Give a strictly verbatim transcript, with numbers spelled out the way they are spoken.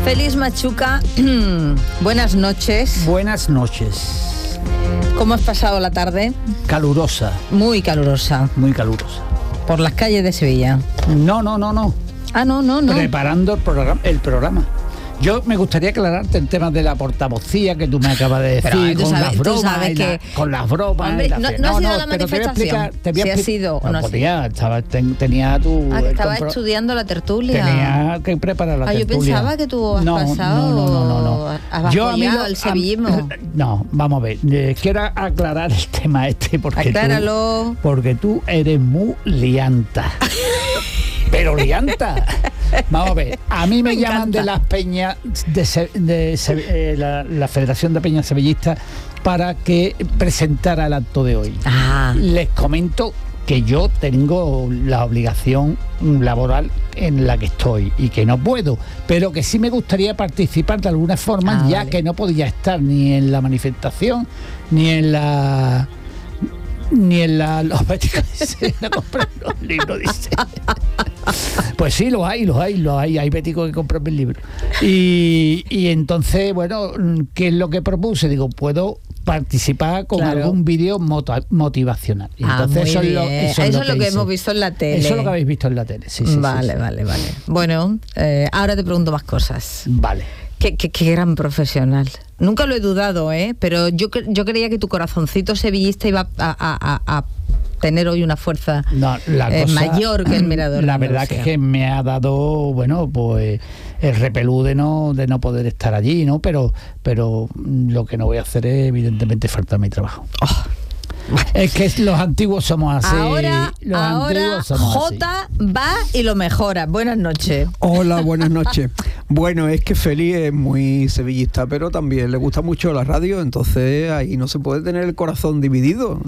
Félix Machuca, buenas noches. Buenas noches. ¿Cómo has pasado la tarde? Calurosa. Muy calurosa. Muy calurosa. Por las calles de Sevilla. No, no, no, no. Ah, no, no, no. Preparando el programa. El programa. Yo me gustaría aclararte el tema de la portavocía que tú me acabas de decir, Pero, con, sabes, las bromas, que... la, con las bromas. Hombre, la no, fe... no, no has ido no, a la pero te voy a explicar, te voy a si explicar. has ido o no, no has podía, estaba, ten, tenía tu... Ah, que estaba compro... estudiando la tertulia. Tenía que preparar la ah, tertulia. Yo pensaba que tú has no, pasado... No, no, no, no. no. Has yo, amigo, el sevillismo. No, vamos a ver. Eh, quiero aclarar el tema este porque Acláralo. tú, porque tú eres muy lianta. Pero lianta. Vamos a ver, a mí me, me llaman de las peñas de, Se, de Se, eh, la, la Federación de Peñas Sevillistas para que presentara el acto de hoy. Ah. Les comento que yo tengo la obligación laboral en la que estoy y que no puedo, pero que sí me gustaría participar de alguna forma, ah, ya vale. que no podía estar ni en la manifestación ni en la... ni en la los béticos se compran los libros, dice. Pues sí, los hay, los hay, los hay, hay béticos que compran mis libros. Y, y entonces, bueno, ¿qué es lo que propuse? Digo, puedo participar con claro. algún vídeo motivacional. Y ah, entonces eso, es lo, eso, eso es lo lo que, que, que hice. hemos visto en la tele. Eso es lo que habéis visto en la tele, sí, sí. Vale, sí, sí. vale, vale. Bueno, eh, ahora te pregunto más cosas. Vale. Qué, qué, qué gran profesional. Nunca lo he dudado, ¿eh? Pero yo, yo creía que tu corazoncito sevillista iba a, a, a, a tener hoy una fuerza no, la eh, cosa, mayor que el Mirador. La verdad es que me ha dado, bueno, pues el repelú de no, de no poder estar allí, ¿no? Pero, pero lo que no voy a hacer es, evidentemente, faltar mi trabajo. Oh. Es que los antiguos somos así. Ahora, los ahora antiguos somos Jota así. va y lo mejora. Buenas noches. Hola, buenas noches. Bueno, es que Félix es muy sevillista, pero también le gusta mucho la radio, entonces ahí no se puede tener el corazón dividido.